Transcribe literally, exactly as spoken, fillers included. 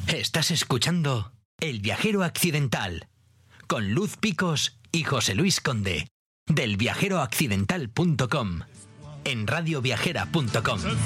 Estás escuchando El Viajero Accidental con Luz Picos y José Luis Conde del viajero accidental punto com en radio viajera punto com.